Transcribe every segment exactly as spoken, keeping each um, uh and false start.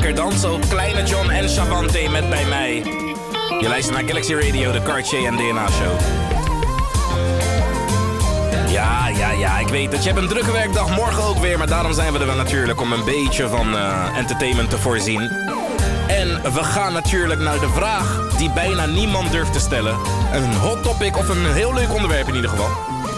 lekker dansen op Kleine John en Shavante met Bij Mij. Je luistert naar Galaxy Radio, de Cartier en D N A show. Ja, ja, ja, ik weet het. Je hebt een drukke werkdag, morgen ook weer. Maar daarom zijn we er wel natuurlijk om een beetje van uh, entertainment te voorzien. En we gaan natuurlijk naar de vraag die bijna niemand durft te stellen. Een hot topic of een heel leuk onderwerp in ieder geval.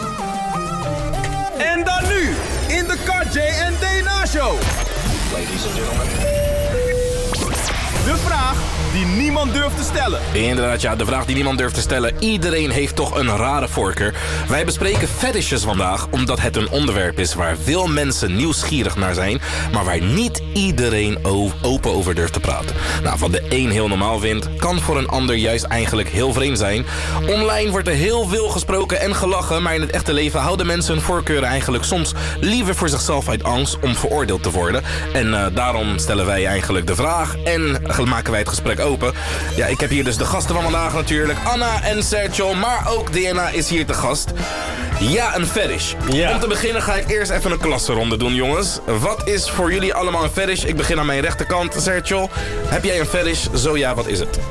En dan nu, in de Cartier en D N A show. Ladies and gentlemen. De vraag die niemand durft te stellen. Inderdaad, ja, de vraag die niemand durft te stellen. Iedereen heeft toch een rare voorkeur. Wij bespreken fetishes vandaag, omdat het een onderwerp is waar veel mensen nieuwsgierig naar zijn, maar waar niet iedereen open over durft te praten. Nou, wat de een heel normaal vindt, kan voor een ander juist eigenlijk heel vreemd zijn. Online wordt er heel veel gesproken en gelachen, maar in het echte leven houden mensen hun voorkeuren eigenlijk soms liever voor zichzelf uit angst om veroordeeld te worden. En uh, daarom stellen wij eigenlijk de vraag en maken wij het gesprek open. Ja, ik heb hier dus de gasten van vandaag natuurlijk. Anna en Sergio, maar ook D N A is hier te gast. Ja, een fetish. Ja. Om te beginnen ga ik eerst even een klassenronde doen, jongens. Wat is voor jullie allemaal een fetish? Ik begin aan mijn rechterkant. Sergio, heb jij een fetish? Zo ja, wat is het?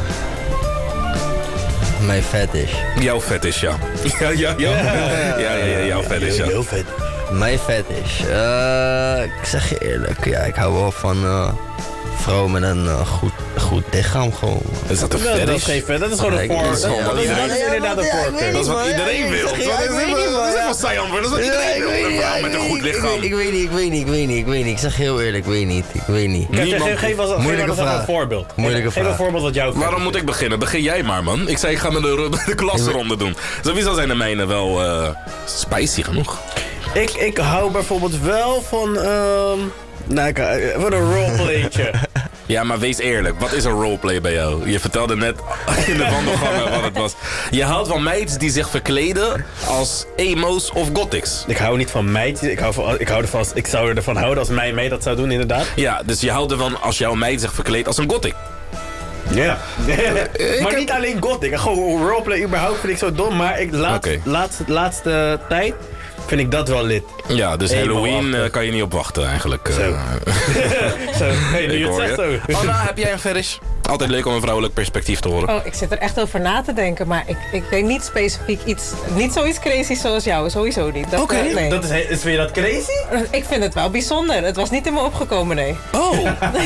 Mijn fetish. Jouw fetish, ja. Ja, ja, ja. Ja, ja, ja, jouw fetish, ja. Heel vet. Mijn fetish. Uh, ik zeg je eerlijk, ja, ik hou wel van uh, vrouwen met een uh, goed, goed lichaam gewoon. Is dat een fetish? fetish? Dat is geen fetish, dat is gewoon een voorkeur. Dat is inderdaad een voorkeur. Dat is wat iedereen wil. Dat is even saai antwoord. Dat is wat iedereen wil. Een vrouw met een goed lichaam. Ik weet niet, ik weet niet, ik weet niet, ik weet niet. Ik zeg heel eerlijk, ik weet niet, ik weet niet. Geef ons een voorbeeld. Moeilijke vraag. Geef een voorbeeld wat jou. Waarom moet ik beginnen? Begin jij maar, man. Ik zei, ik ga met de, de klasronde doen. Sowieso zijn de mijne wel uh, spicy genoeg. Ik, ik hou bijvoorbeeld wel van, um, nou, ik, van een roleplaytje. Ja, maar wees eerlijk. Wat is een roleplay bij jou? Je vertelde net in de wandelgangen wat het was. Je houdt van meiden die zich verkleden als emo's of gothics. Ik hou niet van meiden. Ik, hou van, ik, hou ervan, ik zou ervan houden als mij mee dat zou doen, inderdaad. Ja, dus je houdt ervan als jouw meid zich verkleedt als een gothic. Ja. Maar niet alleen gothic. Gewoon roleplay überhaupt vind ik zo dom. Maar ik, laat, okay. laatste, laatste tijd vind ik dat wel lit. Ja, dus Emo Halloween uh, kan je niet op wachten eigenlijk. Uh, zo. Zo. Hey, nu je het zegt zo. Anna, heb jij een fetish? Altijd leuk om een vrouwelijk perspectief te horen. Oh, ik zit er echt over na te denken, maar ik, ik weet niet specifiek iets, niet zoiets crazy zoals jou, sowieso niet. Oké, okay. nee. Dat is, is, vind je dat crazy? Ik vind het wel bijzonder. Het was niet in me opgekomen, nee. Oh.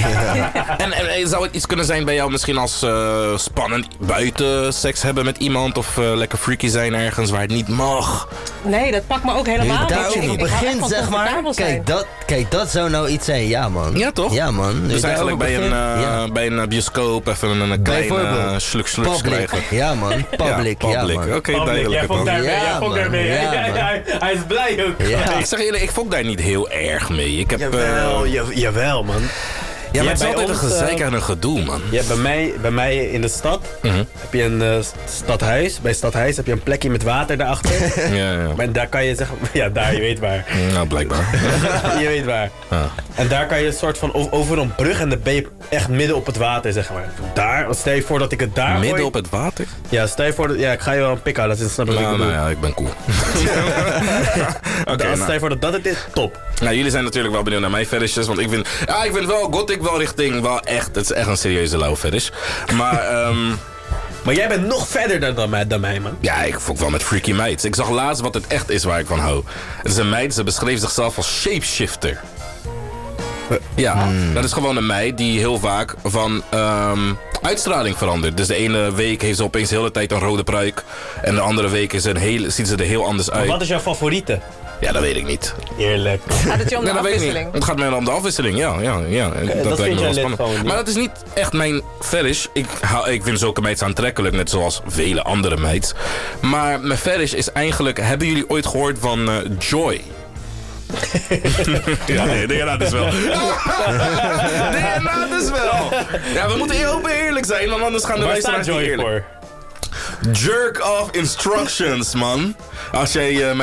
en, en zou het iets kunnen zijn bij jou misschien als uh, spannend buiten seks hebben met iemand of uh, lekker freaky zijn ergens waar het niet mag? Nee, dat pakt me ook helemaal niet. Daarover begint, zeg maar. Kijk dat, kijk, dat zou nou iets zijn, ja man. Ja, toch? Ja man. Dus, dus eigenlijk bij een, uh, ja. bij een bioscoop even een, een kleine sluk sluks krijgen. Ja man, public. Ja, public. Oké, okay, duidelijk. Jij daarmee, ja, jij daarmee. Ja, ja, ja, hij is blij ook. Ja. Ik zeg eerlijk, ik vond daar niet heel erg mee. Ik heb, jawel, uh, jawel man. Ja, maar het is altijd ons, een gezeik en een gedoe, man. Ja, bij mij, bij mij in de stad mm-hmm. heb je een uh, stadhuis. Bij stadhuis heb je een plekje met water daarachter. Ja, ja. Maar daar kan je zeggen... Ja, daar, je weet waar. Nou, blijkbaar. Je weet waar. Ah. En daar kan je een soort van over een brug en dan ben je echt midden op het water, zeg maar. Daar, stel je voor dat ik het daar... Midden gooi. op het water? Ja, stel je voor dat... Ja, ik ga je wel een pik houden, dat is snap nou, ik nou bedoel. ja, ik ben cool. Okay, stel je voor dat dat het is, top. Nou, jullie zijn natuurlijk wel benieuwd naar mijn fetishes, want ik vind... Ja, ik vind wel gothic wel richting... Wel echt, het is echt een serieuze lauw fetish. Maar, um, maar jij bent nog verder dan, dan, mij, dan mij, man. Ja, ik fok wel met freaky meids. Ik zag laatst wat het echt is waar ik van hou. Het is een meid, ze beschreef zichzelf als shapeshifter. Ja, hmm. dat is gewoon een meid die heel vaak van um, uitstraling verandert. Dus de ene week heeft ze opeens de hele tijd een rode pruik. En de andere week is een hele, ziet ze er heel anders uit. Maar wat is jouw favoriete? Ja, dat weet ik niet. Eerlijk. Gaat het je om de nee, afwisseling? Het gaat mij om de afwisseling, ja. ja, ja. Okay, dat dat lijkt me wel spannend. Gewoon, maar dat is niet echt mijn fetish. Ik, hou, ik vind zulke meids aantrekkelijk, net zoals vele andere meids. Maar mijn fetish is eigenlijk... Hebben jullie ooit gehoord van uh, Joy? Ja, nee, D N A dus wel. D N A dus wel. Ja, we moeten heel open eerlijk zijn, want anders gaan de luisteraars niet eerlijk. Voor? Jerk off instructions, man. Als jij... Uh,